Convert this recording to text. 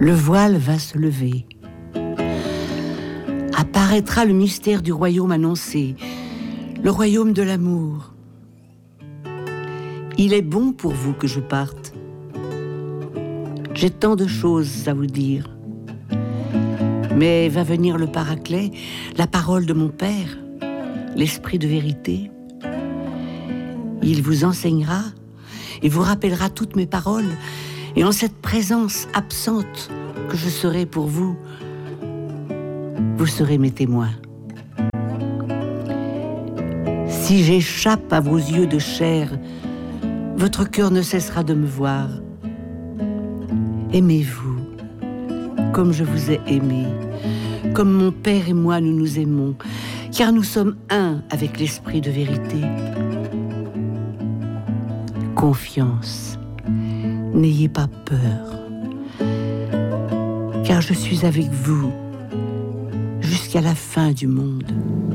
Le voile va se lever. Apparaîtra le mystère du royaume annoncé, le royaume de l'amour. Il est bon pour vous que je parte. J'ai tant de choses à vous dire. Mais va venir le Paraclet, la parole de mon Père, l'Esprit de vérité. Il vous enseignera et vous rappellera toutes mes paroles. Et en cette présence absente que je serai pour vous, vous serez mes témoins. Si j'échappe à vos yeux de chair, votre cœur ne cessera de me voir. Aimez-vous comme je vous ai aimé, comme mon Père et moi nous nous aimons, car nous sommes un avec l'Esprit de vérité. Confiance, n'ayez pas peur, car je suis avec vous jusqu'à la fin du monde.